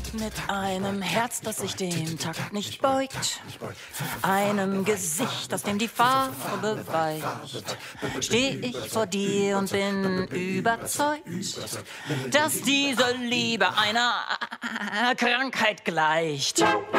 Mit einem Herz, das sich dem Takt nicht beugt, einem Gesicht, aus dem die Farbe weicht, steh ich vor dir und bin überzeugt, dass diese Liebe einer Krankheit gleicht.